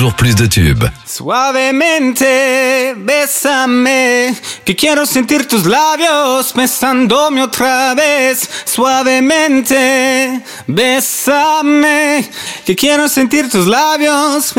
toujours plus de tubes. Suavemente, bésame, que quiero sentir tus labios besándome otra vez. Suavemente, bésame, que quiero sentir tus labios